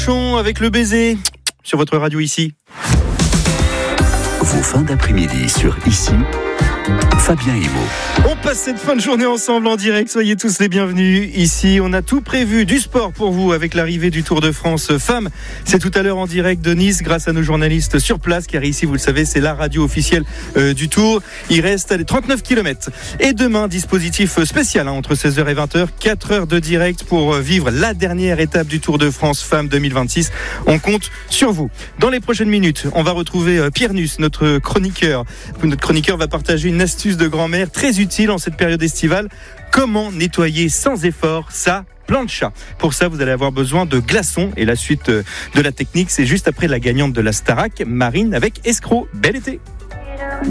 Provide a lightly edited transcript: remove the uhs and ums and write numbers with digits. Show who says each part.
Speaker 1: Avec le baiser sur votre radio ici.
Speaker 2: Vos fins d'après-midi sur Ici, Fabien Emo.
Speaker 1: On passe cette fin de journée ensemble en direct, soyez tous les bienvenus. Ici, on a tout prévu, du sport pour vous avec l'arrivée du Tour de France Femmes. C'est tout à l'heure en direct de Nice grâce à nos journalistes sur place, car ici, vous le savez, c'est la radio officielle du Tour. Il reste 39 km. Et demain, dispositif spécial entre 16h et 20h, 4 heures de direct pour vivre la dernière étape du Tour de France Femmes 2026. On compte sur vous. Dans les prochaines minutes, on va retrouver Pierre Nuss, notre chroniqueur. Notre chroniqueur va partager une astuce de grand-mère très utile en cette période estivale. Comment nettoyer sans effort sa plancha? Pour ça, vous allez avoir besoin de glaçons. Et la suite de la technique, c'est juste après la gagnante de la Starac, Marine avec Escroc. Bel été!